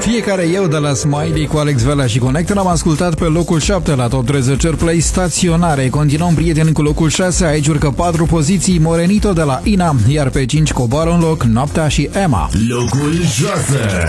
Fiecare eu de la Smiley cu Alex Velea și Connect am ascultat pe locul 7 la Top 30 Airplay staționare. Continuăm, prieteni, cu locul 6. Aici urcă 4 poziții Morenito de la Ina, iar pe 5 coboară un loc Noaptea și Emma. Locul 6.